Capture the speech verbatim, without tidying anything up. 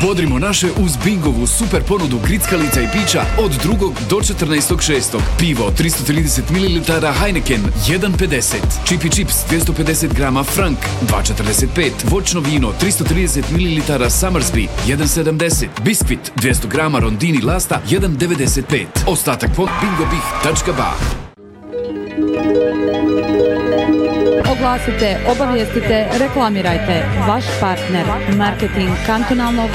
Bodrimo naše uz Bingovu super ponudu grickalica i pića od drugog do četrnaestog šestog Pivo tristo trideset mililitara Heineken jedan pedeset. Chippy Chips dvjesto pedeset grama Frank dva četrdeset pet. Voćno vino tristo trideset mililitara Summersby jedan sedamdeset. Biskvit dvjesto grama Rondini Lasta jedan devedeset pet. Ostatak po bingobih tačka ba. Oglasite, obavijestite, reklamirajte. Vaš partner, marketing kantonalnog